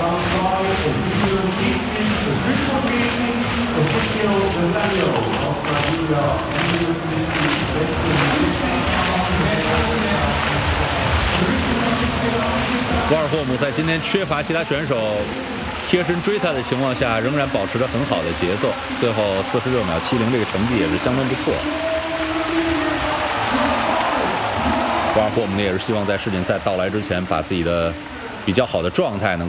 沃尔霍姆在今天缺乏其他选手贴身追他的情况下，仍然保持着很好的节奏，最后46秒70这个成绩也是相当不错。沃尔霍姆也是希望在世锦赛到来之前，把自己的比较好的状态能